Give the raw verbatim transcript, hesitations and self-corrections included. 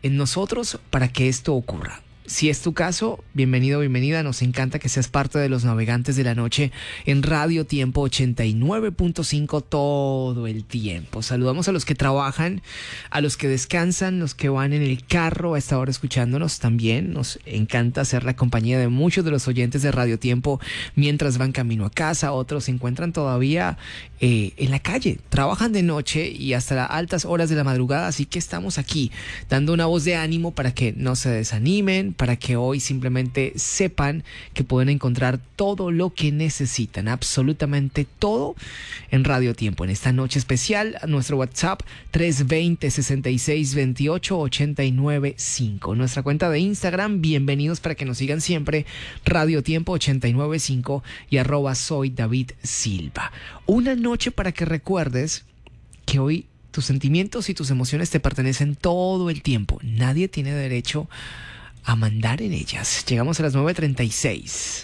en nosotros para que esto ocurra. Si es tu caso, bienvenido, bienvenida. Nos encanta que seas parte de los navegantes de la noche en Radio Tiempo ochenta y nueve punto cinco todo el tiempo. Saludamos a los que trabajan, a los que descansan, los que van en el carro a esta hora escuchándonos también. Nos encanta ser la compañía de muchos de los oyentes de Radio Tiempo mientras van camino a casa. Otros se encuentran todavía eh, en la calle, trabajan de noche y hasta las altas horas de la madrugada. Así que estamos aquí dando una voz de ánimo para que no se desanimen, para que hoy simplemente sepan que pueden encontrar todo lo que necesitan, absolutamente todo en Radio Tiempo. En esta noche especial, nuestro WhatsApp tres dos cero, seis seis dos ocho, ocho nueve cinco. Nuestra cuenta de Instagram, bienvenidos para que nos sigan siempre, Radio Tiempo ochenta y nueve punto cinco y arroba soy David Silva. Una noche para que recuerdes que hoy tus sentimientos y tus emociones te pertenecen todo el tiempo. Nadie tiene derecho a mandar en ellas. Llegamos a las nueve treinta y seis.